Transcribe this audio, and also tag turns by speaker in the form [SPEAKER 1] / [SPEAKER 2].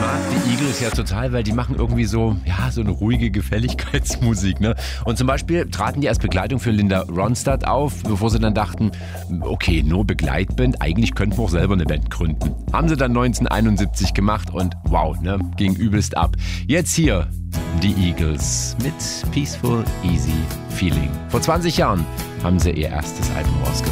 [SPEAKER 1] mag die Eagles ja total, weil die machen irgendwie so eine ruhige Gefälligkeitsmusik. Ne? Und zum Beispiel traten die als Begleitung für Linda Ronstadt auf, bevor sie dann dachten, okay, nur Begleitband, eigentlich könnten wir auch selber eine Band gründen. Haben sie dann 1971 gemacht und wow, ne, ging übelst ab. Jetzt hier die Eagles mit Peaceful Easy Feeling. Vor 20 Jahren haben sie ihr erstes Album rausgebracht.